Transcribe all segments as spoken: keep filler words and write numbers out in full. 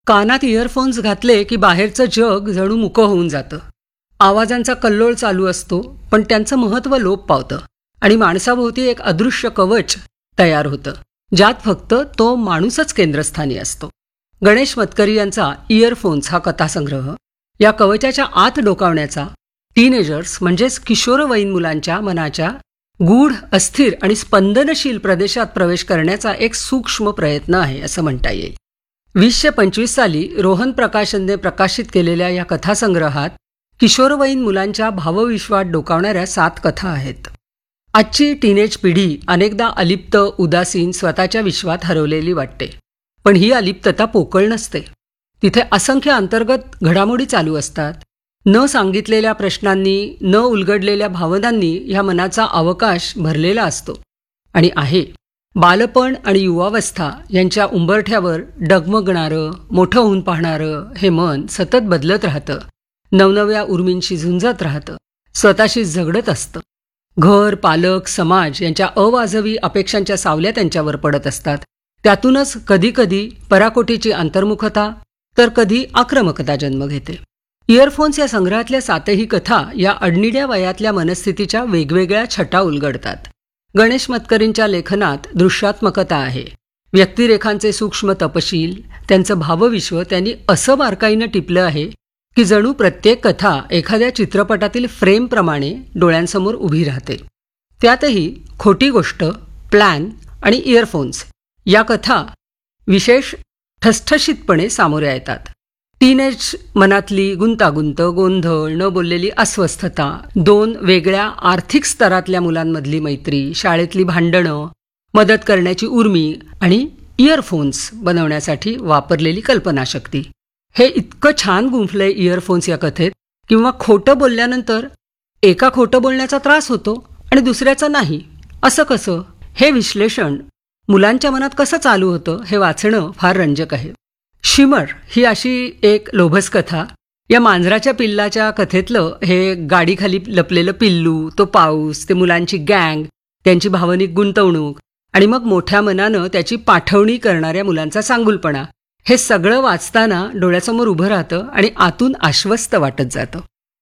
कानात इयरफोन्स घातले की बाहेरचं जग जणू मुकं होऊन जातं. आवाजांचा कल्लोळ चालू असतो, पण त्यांचं महत्त्व लोप पावतं आणि माणसाभोवती एक अदृश्य कवच तयार होतं, ज्यात फक्त तो माणूसच केंद्रस्थानी असतो. गणेश मतकरी यांचा इयरफोन्स हा कथासंग्रह या कवचाच्या आत डोकावण्याचा टीनेजर्स म्हणजेच किशोरवयीन मुलांच्या मनाच्या गूढ, अस्थिर आणि स्पंदनशील प्रदेशात प्रवेश करण्याचा एक सूक्ष्म प्रयत्न आहे असं म्हणता येईल. वीसशे पंचवीस साली रोहन प्रकाशनने प्रकाशित केलेल्या या कथासंग्रहात किशोरवयीन मुलांच्या भावविश्वात डोकावणाऱ्या सात कथा आहेत. आजची टीनेज पिढी अनेकदा अलिप्त, उदासीन, स्वतःच्या विश्वात हरवलेली वाटते. पण ही अलिप्तता पोकळ नसते. तिथे असंख्य अंतर्गत घडामोडी चालू असतात. न सांगितलेल्या प्रश्नांनी, न उलगडलेल्या भावनांनी ह्या मनाचा अवकाश भरलेला असतो आणि आहे. बालपण आणि युवावस्था यांच्या उंबरठ्यावर डगमगणारं, मोठं होऊन पाहणारं हे मन सतत बदलत राहतं, नवनव्या उर्मींशी झुंजत राहतं, स्वतःशी झगडत असतं. घर, पालक, समाज यांच्या अवाजवी अपेक्षांच्या सावल्या त्यांच्यावर पडत असतात. त्यातूनच कधीकधी पराकोटीची अंतर्मुखता तर कधी आक्रमकता जन्म घेते. इयरफोन्स या संग्रहातल्या सातही कथा या अडनिड्या वयातल्या मनस्थितीच्या वेगवेगळ्या छटा उलगडतात. गणेश मतकरींच्या लेखनात दृश्यात्मकता आहे. व्यक्तिरेखांचे सूक्ष्म तपशील, त्यांचं भावविश्व त्यांनी असं बारकाईनं टिपलं आहे की जणू प्रत्येक कथा एखाद्या चित्रपटातील फ्रेमप्रमाणे डोळ्यांसमोर उभी राहते. त्यातही खोटी गोष्ट, प्लॅन आणि इयरफोन्स या कथा विशेष ठसठशीतपणे सामोऱ्या येतात. टीनेज मनातली गुंतागुंत, गोंधळ, न बोललेली अस्वस्थता, दोन वेगळ्या आर्थिक स्तरातल्या मुलांमधली मैत्री, शाळेतली भांडणं, मदत करण्याची उर्मी आणि इयरफोन्स बनवण्यासाठी वापरलेली कल्पनाशक्ती, हे इतकं छान गुंफलंय इयरफोन्स या कथेत. किंवा खोटं बोलल्यानंतर एका खोटं बोलण्याचा त्रास होतो आणि दुसऱ्याचा नाही, असं कसं? हे विश्लेषण मुलांच्या मनात कसं चालू होतं हे वाचणं फार रंजक आहे. शिमर ही अशी एक लोभस कथा. या मांजराच्या पिल्लाच्या कथेतलं हे गाडीखाली लपलेलं पिल्लू, तो पाऊस, ते मुलांची गँग, त्यांची भावनिक गुंतवणूक आणि मग मोठ्या मनानं त्याची पाठवणी करणाऱ्या मुलांचा सांगुलपणा, हे सगळं वाचताना डोळ्यासमोर उभं राहतं आणि आतून आश्वस्त वाटत जातं.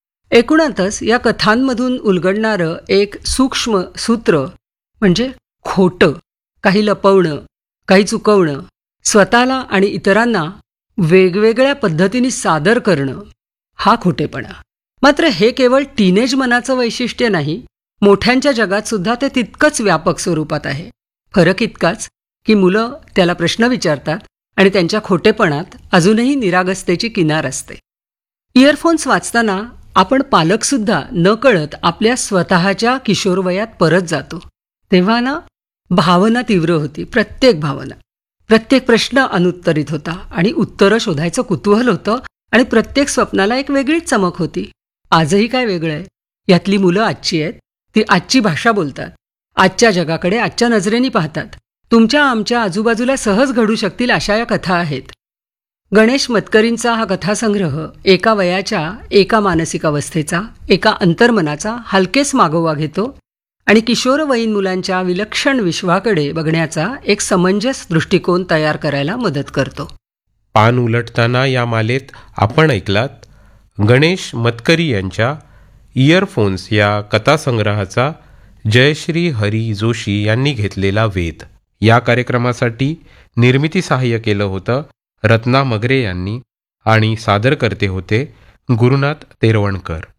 एकूणातच या कथांमधून उलगडणारं एक सूक्ष्म सूत्र म्हणजे खोटं, काही लपवणं, काही चुकवणं, स्वतःला आणि इतरांना वेगवेगळ्या पद्धतीने सादर करणं, हा खोटेपणा. मात्र हे केवळ टीनेज मनाचं वैशिष्ट्य नाही, मोठ्यांच्या जगात सुद्धा ते तितकंच व्यापक स्वरूपात आहे. फरक इतकाच की मुलं त्याला प्रश्न विचारतात आणि त्यांच्या खोटेपणात अजूनही निरागसतेची किनार असते. इयरफोन्स वाचताना आपण पालकसुद्धा नकळत आपल्या स्वतःच्या किशोरवयात परत जातो. तेव्हा ना भावना तीव्र होती, प्रत्येक भावना. प्रत्येक प्रश्न अनुत्तरित होता आणि उत्तरं शोधायचं कुतूहल होतं आणि प्रत्येक स्वप्नाला एक वेगळीच चमक होती. आजही काय वेगळं आहे? यातली मुलं आजची आहेत, ती आजची भाषा बोलतात, आजच्या जगाकडे आजच्या नजरेने पाहतात. तुमच्या आमच्या आजूबाजूला सहज घडू शकतील अशा या कथा आहेत. गणेश मतकरींचा हा कथासंग्रह एका वयाच्या, एका मानसिक अवस्थेचा, एका अंतर्मनाचा हलकेच मागोवा घेतो आणि किशोरवयीन मुलांच्या विलक्षण विश्वाकडे बघण्याचा एक समंजस दृष्टिकोन तयार करायला मदत करतो. पान उलटताना या मालेत आपण ऐकलात गणेश मतकरी यांच्या इयरफोन्स या कथासंग्रहाचा जयश्री हरी जोशी यांनी घेतलेला वेध. या कार्यक्रमासाठी निर्मिती सहाय्य केलं होतं रत्ना मगरे यांनी आणि सादर करते होते गुरुनाथ तेरवणकर.